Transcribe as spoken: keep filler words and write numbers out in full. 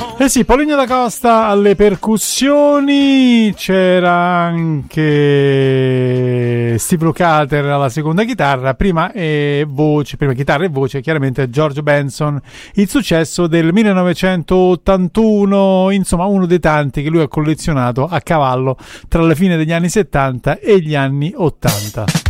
Eh sì, Paulinho da Costa alle percussioni, c'era anche Steve Lukather alla seconda chitarra, prima e voce, prima chitarra e voce, chiaramente George Benson, il successo del millenovecentottantuno, insomma uno dei tanti che lui ha collezionato a cavallo tra la fine degli anni settanta e gli anni ottanta.